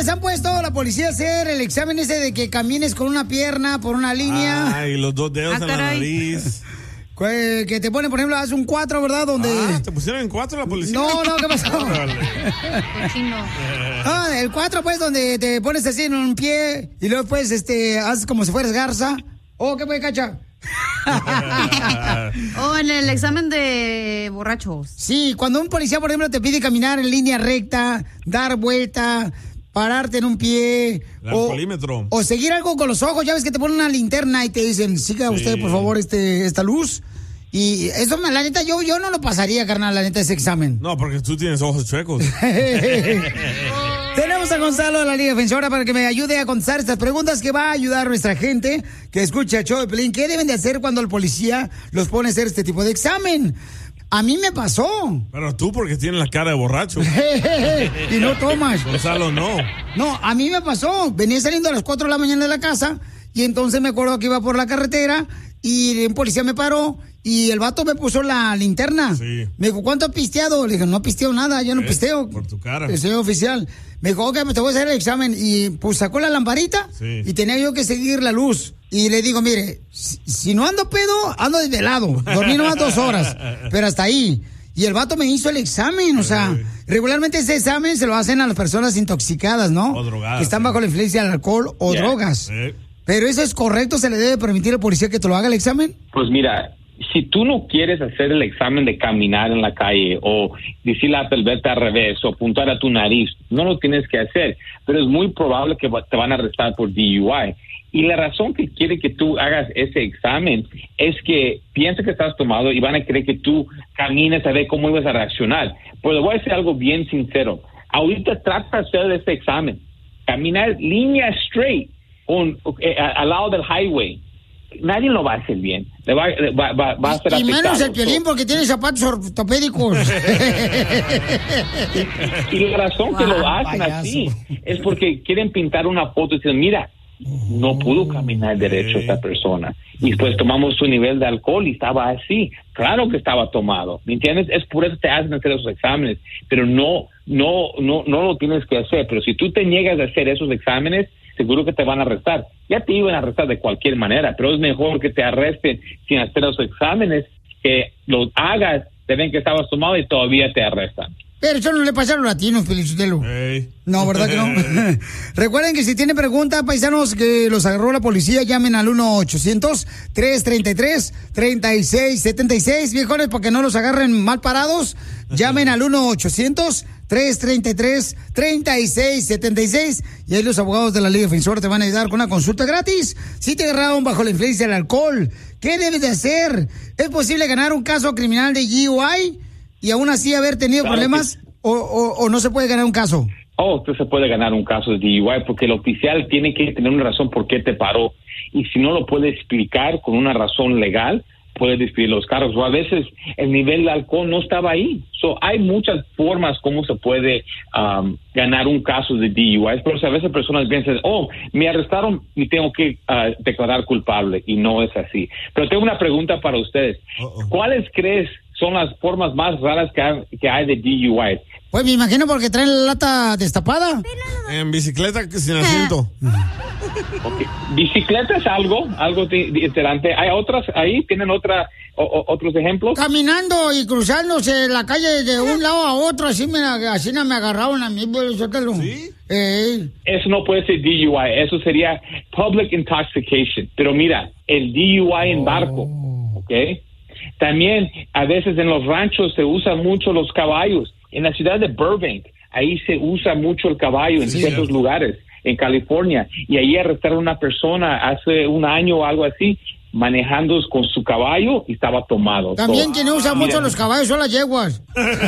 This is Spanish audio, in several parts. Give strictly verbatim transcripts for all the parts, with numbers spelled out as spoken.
han puesto la policía a hacer el examen ese de que camines con una pierna por una línea? Ay, los dos dedos Ah, en la caray. nariz. Que que te ponen, por ejemplo, haz un cuatro, ¿verdad? Donde... Ah, ¿te pusieron en cuatro la policía? No, no, ¿qué pasó? Órale. Ah, el cuatro, pues, donde te pones así en un pie y luego, pues, este, haces como si fueras garza. Oh, ¿qué fue, Cacha? O en el examen de borrachos. Sí, cuando un policía, por ejemplo, te pide caminar en línea recta, dar vuelta, pararte en un pie. El o, alcoholímetro. o seguir algo con los ojos, ya ves que te ponen una linterna y te dicen, siga Sí. usted, por favor, este, esta luz. Y eso, la neta, yo, yo no lo pasaría, carnal, la neta, ese examen. No, porque tú tienes ojos chuecos. Tenemos a Gonzalo de la Liga Defensora para que me ayude a contestar estas preguntas que va a ayudar a nuestra gente que escucha el show de Pelín. ¿Qué deben de hacer cuando el policía los pone a hacer este tipo de examen? A mí me pasó. Pero tú porque tienes la cara de borracho. Y no tomas. Gonzalo, no. No, a mí me pasó. Venía saliendo a las cuatro de la mañana de la casa y entonces me acuerdo que iba por la carretera y un policía me paró y el vato me puso la linterna. Sí. Me dijo, ¿cuánto has pisteado? Le dije, no he pisteado nada, yo no ¿Eh? pisteo. Por tu cara. El señor oficial. Me dijo, ok, pues te voy a hacer el examen. Y pues sacó la lamparita Sí. y tenía yo que seguir la luz. Y le digo, mire, si, si no ando pedo, ando desvelado. Dormí nomás dos horas, pero hasta ahí. Y el vato me hizo el examen, o sea, Sí. regularmente ese examen se lo hacen a las personas intoxicadas, ¿no? O drogadas, que están sí. bajo la influencia del alcohol o Yeah. drogas. Sí. Pero eso es correcto, ¿se le debe permitir al policía que te lo haga el examen? Pues mira, si tú no quieres hacer el examen de caminar en la calle o decir la verte al revés o apuntar a tu nariz, no lo tienes que hacer, pero es muy probable que va- te van a arrestar por D U I. Y la razón que quiere que tú hagas ese examen es que piensa que estás tomado y van a querer que tú camines a ver cómo ibas a reaccionar. Pero le voy a decir algo bien sincero. Ahorita trata de hacer ese examen. Caminar línea straight con, eh, a- al lado del highway. Nadie lo va a hacer bien. Le va, le va, va, va a ser Y menos afectado. el Piolín porque tiene zapatos ortopédicos. Y la razón que lo Ah, hacen payaso. así es porque quieren pintar una foto y dicen, mira, no pudo caminar derecho esta persona. Y pues tomamos su nivel de alcohol y estaba así. Claro que estaba tomado, ¿me entiendes? Es por eso te hacen hacer esos exámenes, pero no, no, no, no lo tienes que hacer. Pero si tú te niegas a hacer esos exámenes, seguro que te van a arrestar. Ya te iban a arrestar de cualquier manera, pero es mejor que te arresten sin hacer los exámenes, que los hagas, te ven que estabas tomado y todavía te arrestan. Pero eso no le pasa a los latinos, Felicitelo. Ey. No, ¿verdad que no? Recuerden que si tienen preguntas, paisanos, que los agarró la policía, llamen al uno ochocientos, tres treinta y tres, treinta y seis setenta y seis. Viejones, para que no los agarren mal parados, llamen al uno ochocientos, tres treinta y tres, treinta y seis setenta y seis. Y ahí los abogados de la Liga Defensora te van a ayudar con una consulta gratis. Si te agarraron bajo la influencia del alcohol, ¿qué debes de hacer? ¿Es posible ganar un caso criminal de D U I y aún así haber tenido Claro problemas? O, o, ¿O no se puede ganar un caso? Oh, usted se puede ganar un caso de D U I porque el oficial tiene que tener una razón por qué te paró. Y si no lo puede explicar con una razón legal, puede despedir los carros. O a veces el nivel de alcohol no estaba ahí. So, hay muchas formas como se puede um, ganar un caso de D U I. Pero a veces personas piensan, oh, me arrestaron y tengo que uh, declarar culpable. Y no es así. Pero tengo una pregunta para ustedes. Uh-oh. ¿Cuáles crees son las formas más raras que hay, que hay de D U I? Pues me imagino porque traen la lata destapada. En bicicleta que sin asiento. Okay. Bicicleta es algo, algo di- diferente. Hay otras ahí, tienen otra, o, o- otros ejemplos. Caminando y cruzándose la calle de un lado a otro, así me, así me agarraron a mí. ¿Sí? Eh, Eso no puede ser D U I, eso sería public intoxication. Pero mira, el D U I en barco, ¿ok? También a veces en los ranchos se usan mucho los caballos. En la ciudad de Burbank, ahí se usa mucho el caballo en Sí, ciertos cierto. lugares, en California. Y ahí arrestaron a una persona hace un año o algo así, manejando con su caballo y estaba tomado. también So, quien usa mucho mira, los caballos son las yeguas.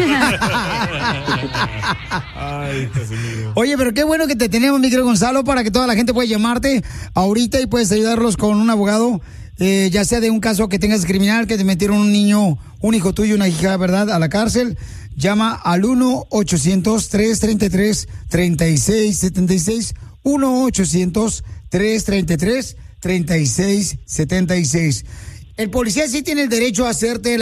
Ay, Casimiro. Oye, pero qué bueno que te tenemos, mi querido Gonzalo, para que toda la gente pueda llamarte ahorita y puedes ayudarlos con un abogado, eh, ya sea de un caso que tengas criminal, que te metieron un niño, un hijo tuyo, una hija, ¿verdad?, a la cárcel. Llama al uno ochocientos, tres treinta y tres, treinta y seis setenta y seis. uno ochocientos, tres treinta y tres, treinta y seis setenta y seis. El policía sí tiene el derecho a hacerte la